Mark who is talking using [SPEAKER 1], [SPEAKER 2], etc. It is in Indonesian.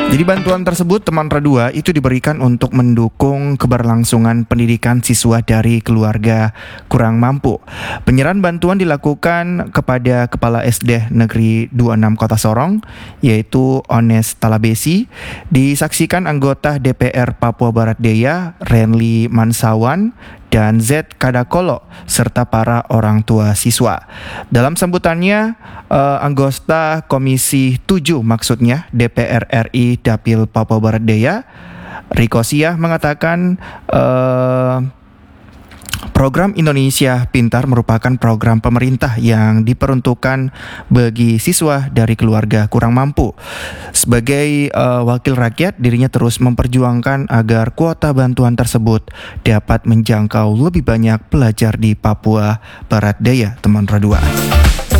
[SPEAKER 1] Jadi bantuan tersebut teman Radua itu diberikan untuk mendukung keberlangsungan pendidikan siswa dari keluarga kurang mampu. Penyerahan bantuan dilakukan kepada Kepala SD Negeri 26 Kota Sorong, yaitu Ones Talabesi, disaksikan anggota DPR Papua Barat Daya Renli Mansawan dan Z Kadakolo serta para orang tua siswa. Dalam sambutannya, anggota Komisi 7 maksudnya DPR RI Dapil Papua Barat Daya, Riko Siah mengatakan program Indonesia Pintar merupakan program pemerintah yang diperuntukkan bagi siswa dari keluarga kurang mampu. Sebagai wakil rakyat, dirinya terus memperjuangkan agar kuota bantuan tersebut dapat menjangkau lebih banyak pelajar di Papua Barat Daya, teman Radua.